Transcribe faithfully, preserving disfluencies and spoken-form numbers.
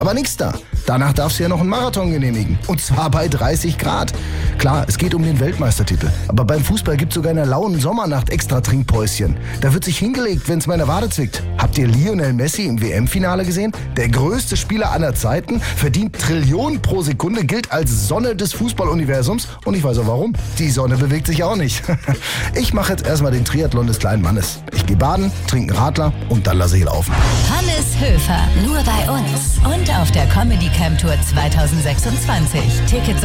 Aber nix da. Danach darfst du ja noch einen Marathon genehmigen. Und zwar bei dreißig Grad. Klar, es geht um den Weltmeistertitel. Aber beim Fußball gibt's sogar in der lauen Sommernacht extra Trinkpäuschen. Da wird sich hingelegt, wenn's meine Wade zwickt. Habt ihr Lionel Messi im W M-Finale gesehen? Der größte Spieler aller Zeiten, verdient Trillionen pro Sekunde, gilt als Sonne des Fußballuniversums. Und ich weiß auch warum. Die Sonne bewegt sich auch nicht. Ich mache jetzt erstmal den Triathlon des kleinen Mannes. Ich gehe baden, trinke einen Radler und dann lasse ich laufen. Hannes Höfer, nur bei uns. Und auf der Comedy Camp Tour zwanzig sechsundzwanzig. Tickets